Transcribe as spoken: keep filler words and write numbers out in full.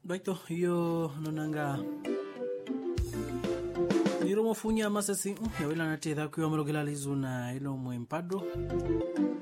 Baito yo nonanga Niromo funya masasi yawela na tedha kuwa mrogela lizuna ilo mwempado